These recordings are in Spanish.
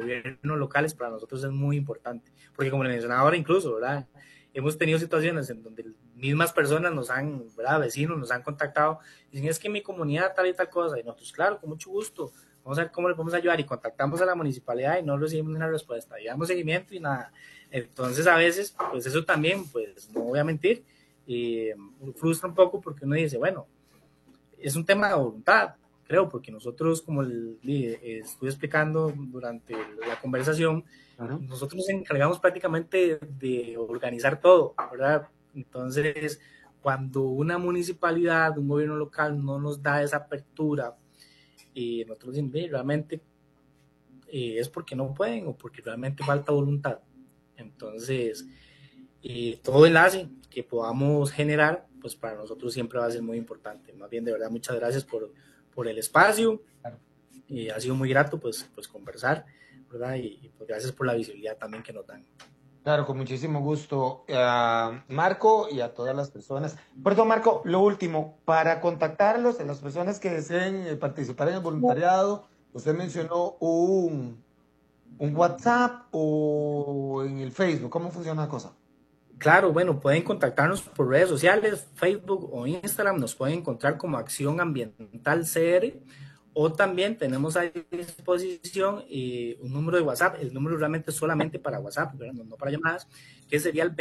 gobiernos locales para nosotros es muy importante, porque como le mencionaba ahora incluso, ¿verdad? Hemos tenido situaciones en donde mismas personas nos han, ¿verdad? Vecinos nos han contactado y dicen, es que en mi comunidad tal y tal cosa, y nosotros, claro, con mucho gusto, vamos a ver cómo le podemos ayudar, y contactamos a la municipalidad y no recibimos una respuesta, y damos seguimiento y nada. Entonces a veces, pues eso también, pues no voy a mentir, frustra un poco porque uno dice, bueno, es un tema de voluntad, creo, porque nosotros, como estuve explicando durante la conversación, nosotros nos encargamos prácticamente de organizar todo, ¿verdad? Entonces, cuando una municipalidad, un gobierno local no nos da esa apertura, nosotros decimos, realmente es porque no pueden o porque realmente falta voluntad. Entonces, todo enlace que podamos generar, pues para nosotros siempre va a ser muy importante. Más bien, de verdad, muchas gracias por el espacio. Ha sido muy grato pues conversar, ¿verdad? Y pues gracias por la visibilidad también que nos dan. Claro, con muchísimo gusto a Marco y a todas las personas. Perdón, Marco, lo último, para contactarlos, a las personas que deseen participar en el voluntariado, usted mencionó un WhatsApp o en el Facebook. ¿Cómo funciona la cosa? Claro, bueno, pueden contactarnos por redes sociales, Facebook o Instagram, nos pueden encontrar como Acción Ambiental CR, o también tenemos a disposición un número de WhatsApp, el número realmente solamente para WhatsApp, no para llamadas, que sería el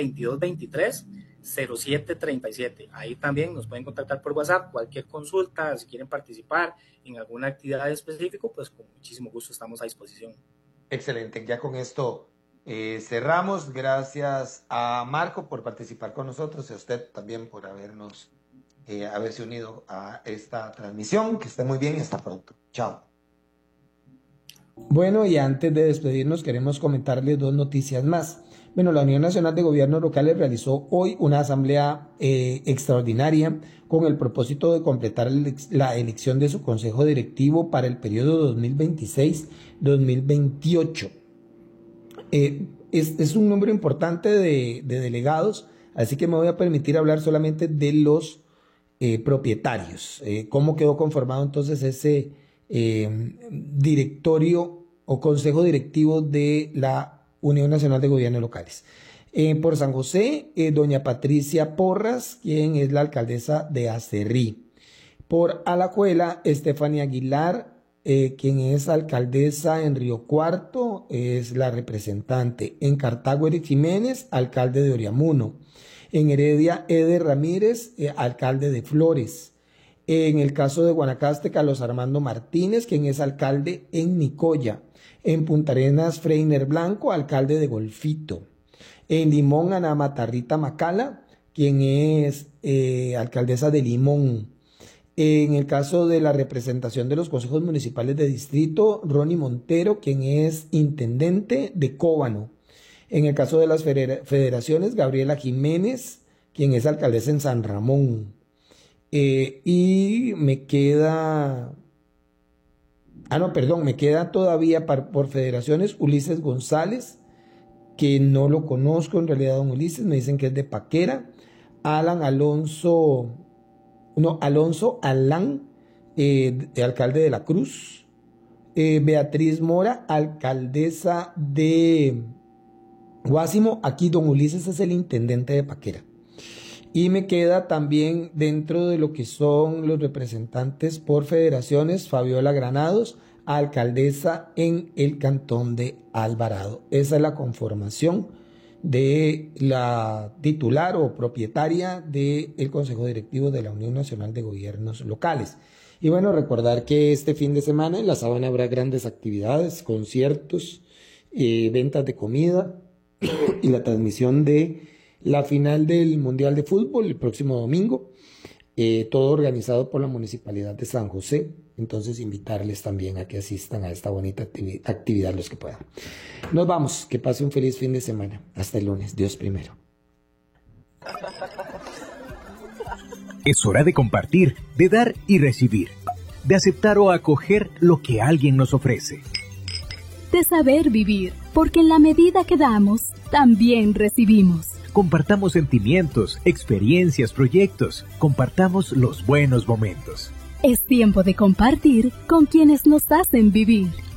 2223-0737. Ahí también nos pueden contactar por WhatsApp, cualquier consulta, si quieren participar en alguna actividad específica, pues con muchísimo gusto estamos a disposición. Excelente, ya con esto cerramos. Gracias a Marco por participar con nosotros y a usted también por haberse unido a esta transmisión. Que esté muy bien y hasta pronto. Chao. Bueno, y antes de despedirnos queremos comentarles dos noticias más. Bueno, la Unión Nacional de Gobiernos Locales realizó hoy una asamblea extraordinaria con el propósito de completar la elección de su consejo directivo para el periodo 2026-2028. Es un número importante de delegados, así que me voy a permitir hablar solamente de los propietarios. ¿Cómo quedó conformado entonces ese directorio o consejo directivo de la Unión Nacional de Gobiernos Locales? Por San José, doña Patricia Porras, quien es la alcaldesa de Acerrí. Por Alajuela, Estefanía Aguilar, quien es alcaldesa en Río Cuarto, es la representante. En Cartago, Eric Jiménez, alcalde de Oriamuno. En Heredia, Eder Ramírez, alcalde de Flores. En el caso de Guanacaste, Carlos Armando Martínez, quien es alcalde en Nicoya. En Punta Arenas, Freiner Blanco, alcalde de Golfito. En Limón, Ana Matarrita Macala, quien es alcaldesa de Limón. En el caso de la representación de los consejos municipales de distrito, Ronnie Montero, quien es intendente de Cóbano. En el caso de las federaciones, Gabriela Jiménez, quien es alcaldesa en San Ramón. Y me queda... me queda todavía por federaciones Ulises González, que no lo conozco en realidad, don Ulises, me dicen que es de Paquera. Alonso Alán, alcalde de La Cruz. Beatriz Mora, alcaldesa de Guásimo. Aquí don Ulises es el intendente de Paquera. Y me queda también dentro de lo que son los representantes por federaciones, Fabiola Granados, alcaldesa en el cantón de Alvarado. Esa es la conformación de la titular o propietaria del Consejo Directivo de la Unión Nacional de Gobiernos Locales. Y bueno, recordar que este fin de semana en La Sabana habrá grandes actividades, conciertos, ventas de comida y la transmisión de la final del Mundial de Fútbol el próximo domingo, todo organizado por la Municipalidad de San José. Entonces invitarles también a que asistan a esta bonita actividad los que puedan. Nos vamos, que pase un feliz fin de semana. Hasta el lunes, Dios primero. Es hora de compartir, de dar y recibir, de aceptar o acoger lo que alguien nos ofrece. De saber vivir, porque en la medida que damos, también recibimos. Compartamos sentimientos, experiencias, proyectos. Compartamos los buenos momentos. Es tiempo de compartir con quienes nos hacen vivir.